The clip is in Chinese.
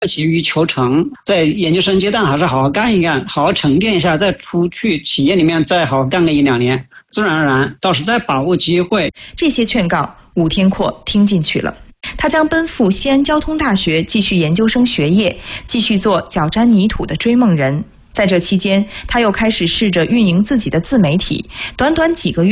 急于求成，在研究生阶段还是好好干一干，好好沉淀一下，再出去企业里面再好好干个1-2年，自然而然倒是再把握机会。 这些劝告，武天阔听进去了。他将奔赴西安交通大学继续研究生学业，继续做脚沾泥土的追梦人。在这期间，他又开始试着运营自己的自媒体，短短几个月